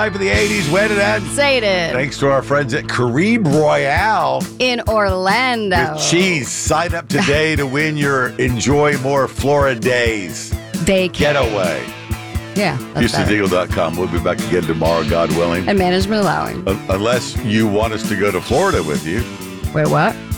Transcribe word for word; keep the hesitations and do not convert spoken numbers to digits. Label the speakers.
Speaker 1: For the eighties, when and
Speaker 2: Say it.
Speaker 1: thanks to our friends at Caribe Royale
Speaker 2: In Orlando.
Speaker 1: with cheese. Sign up today to win your Enjoy More Florida Days
Speaker 2: Vacay.
Speaker 1: getaway.
Speaker 2: Yeah. That's
Speaker 1: Houston
Speaker 2: better.
Speaker 1: Eagle dot com. We'll be back again tomorrow, God willing.
Speaker 2: And management allowing.
Speaker 1: Un- Unless you want us to go to Florida with you.
Speaker 2: Wait, what?